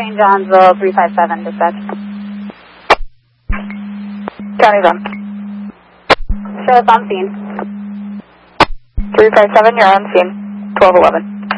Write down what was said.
St. Johnsville, 357, dispatch. County's on. Show us on scene. 357, you're on scene. 1211.